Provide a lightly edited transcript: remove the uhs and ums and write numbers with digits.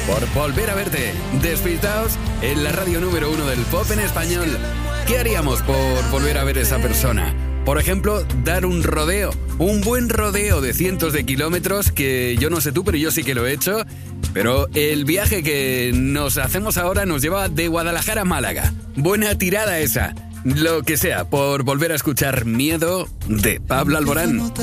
por volver a verte. Despistaos en la radio número 1 del pop en español. ¿Qué haríamos por volver a ver a esa persona? Por ejemplo, dar un rodeo, un buen rodeo de cientos de kilómetros, que yo no sé tú, pero yo sí que lo he hecho. Pero el viaje que nos hacemos ahora nos lleva de Guadalajara a Málaga. Buena tirada esa. Lo que sea, por volver a escuchar Miedo de Pablo Alborán.